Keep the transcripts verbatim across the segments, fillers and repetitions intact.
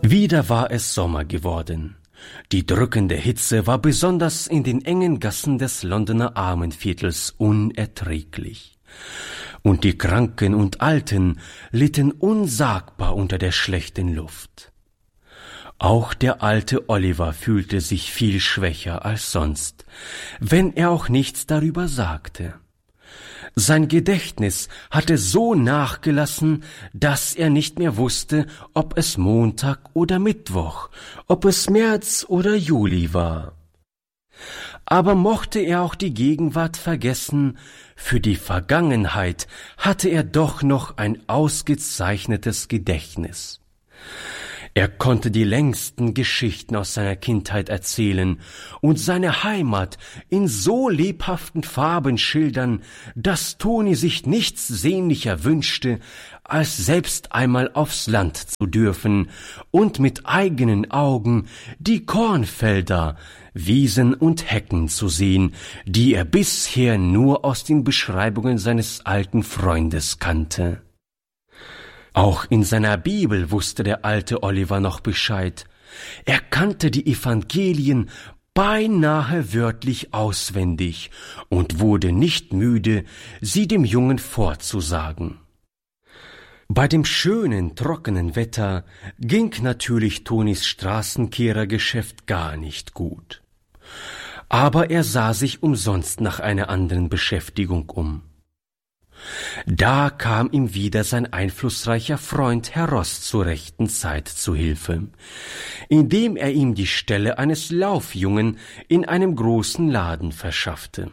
Wieder war es Sommer geworden. Die drückende Hitze war besonders in den engen Gassen des Londoner Armenviertels unerträglich. Und die Kranken und Alten litten unsagbar unter der schlechten Luft. Auch der alte Oliver fühlte sich viel schwächer als sonst, wenn er auch nichts darüber sagte. Sein Gedächtnis hatte so nachgelassen, dass er nicht mehr wusste, ob es Montag oder Mittwoch, ob es März oder Juli war. Aber mochte er auch die Gegenwart vergessen, für die Vergangenheit hatte er doch noch ein ausgezeichnetes Gedächtnis. Er konnte die längsten Geschichten aus seiner Kindheit erzählen und seine Heimat in so lebhaften Farben schildern, dass Toni sich nichts sehnlicher wünschte, als selbst einmal aufs Land zu dürfen und mit eigenen Augen die Kornfelder, Wiesen und Hecken zu sehen, die er bisher nur aus den Beschreibungen seines alten Freundes kannte. Auch in seiner Bibel wusste der alte Oliver noch Bescheid. Er kannte die Evangelien beinahe wörtlich auswendig und wurde nicht müde, sie dem Jungen vorzusagen. Bei dem schönen, trockenen Wetter ging natürlich Tonis Straßenkehrergeschäft gar nicht gut. Aber er sah sich umsonst nach einer anderen Beschäftigung um. Da kam ihm wieder sein einflussreicher Freund Herr Ross zur rechten Zeit zu Hilfe, indem er ihm die Stelle eines Laufjungen in einem großen Laden verschaffte.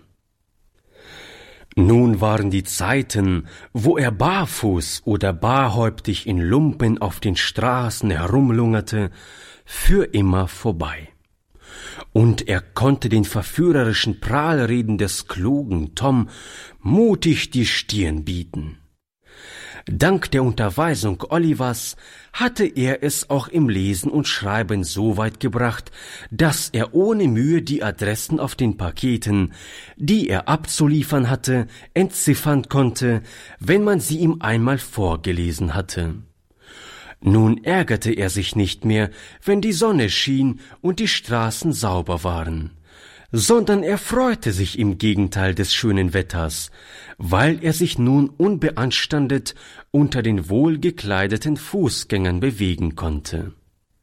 Nun waren die Zeiten, wo er barfuß oder barhäuptig in Lumpen auf den Straßen herumlungerte, für immer vorbei. Und er konnte den verführerischen Prahlreden des klugen Tom mutig die Stirn bieten. Dank der Unterweisung Olivers hatte er es auch im Lesen und Schreiben so weit gebracht, dass er ohne Mühe die Adressen auf den Paketen, die er abzuliefern hatte, entziffern konnte, wenn man sie ihm einmal vorgelesen hatte. Nun ärgerte er sich nicht mehr, wenn die Sonne schien und die Straßen sauber waren, sondern er freute sich im Gegenteil des schönen Wetters, weil er sich nun unbeanstandet unter den wohlgekleideten Fußgängern bewegen konnte.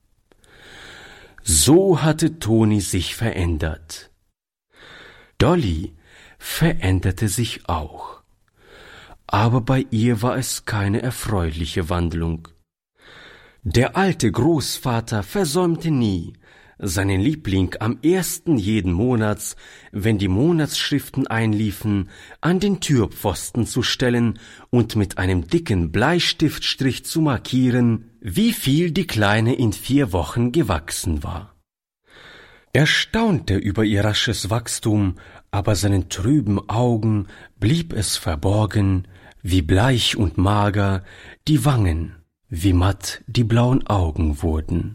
So hatte Toni sich verändert. Dolly veränderte sich auch, aber bei ihr war es keine erfreuliche Wandlung. Der alte Großvater versäumte nie, seinen Liebling am ersten jeden Monats, wenn die Monatsschriften einliefen, an den Türpfosten zu stellen und mit einem dicken Bleistiftstrich zu markieren, wie viel die Kleine in vier Wochen gewachsen war. Er staunte über ihr rasches Wachstum, aber seinen trüben Augen blieb es verborgen, wie bleich und mager die Wangen, wie matt die blauen Augen wurden.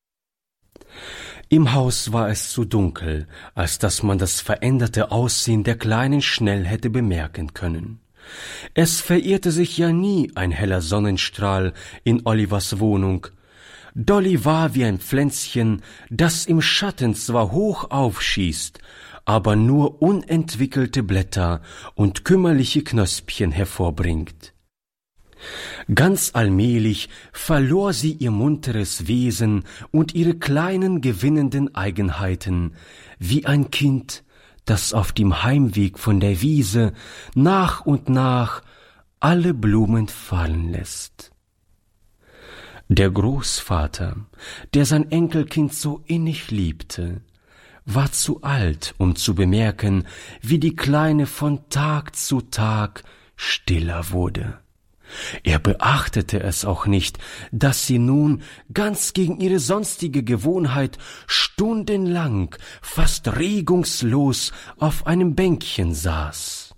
Im Haus war es zu dunkel, als dass man das veränderte Aussehen der Kleinen schnell hätte bemerken können. Es verirrte sich ja nie ein heller Sonnenstrahl in Olivers Wohnung. Dolly war wie ein Pflänzchen, das im Schatten zwar hoch aufschießt, aber nur unentwickelte Blätter und kümmerliche Knöspchen hervorbringt. Ganz allmählich verlor sie ihr munteres Wesen und ihre kleinen gewinnenden Eigenheiten, wie ein Kind, das auf dem Heimweg von der Wiese nach und nach alle Blumen fallen lässt. Der Großvater, der sein Enkelkind so innig liebte, war zu alt, um zu bemerken, wie die Kleine von Tag zu Tag stiller wurde. Er beachtete es auch nicht, dass sie nun ganz gegen ihre sonstige Gewohnheit stundenlang, fast regungslos auf einem Bänkchen saß.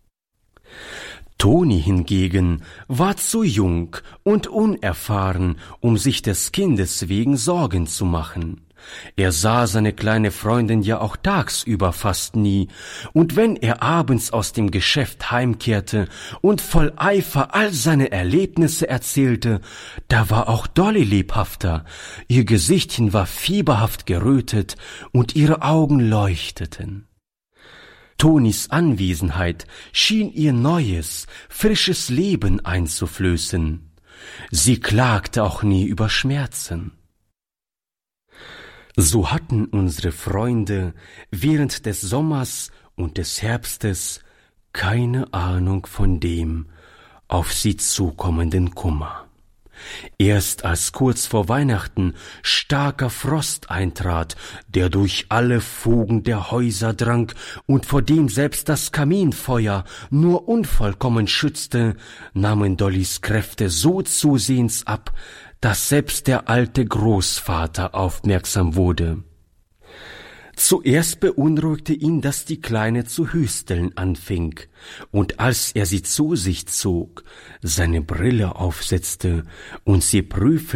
Toni hingegen war zu jung und unerfahren, um sich des Kindes wegen Sorgen zu machen, Er sah seine kleine Freundin ja auch tagsüber fast nie, und wenn er abends aus dem Geschäft heimkehrte und voll Eifer all seine Erlebnisse erzählte, da war auch Dolly lebhafter, ihr Gesichtchen war fieberhaft gerötet und ihre Augen leuchteten. Tonis Anwesenheit schien ihr neues, frisches Leben einzuflößen. Sie klagte auch nie über Schmerzen. So hatten unsere Freunde während des Sommers und des Herbstes keine Ahnung von dem auf sie zukommenden Kummer. Erst als kurz vor Weihnachten starker Frost eintrat, der durch alle Fugen der Häuser drang und vor dem selbst das Kaminfeuer nur unvollkommen schützte, nahmen Dollys Kräfte so zusehends ab, dass selbst der alte Großvater aufmerksam wurde. Zuerst beunruhigte ihn, dass die Kleine zu hüsteln anfing, und als er sie zu sich zog, seine Brille aufsetzte und sie prüfend